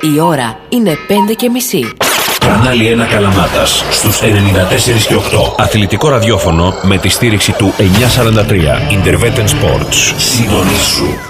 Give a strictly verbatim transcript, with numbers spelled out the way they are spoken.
Η ώρα είναι πέντε και μισή. Κανάλι ένα Καλαμάτας στους ενενήντα τέσσερα και οκτώ. Αθλητικό ραδιόφωνο με τη στήριξη του εννιακόσια σαράντα τρία Interveten Sports. Συντονίσου.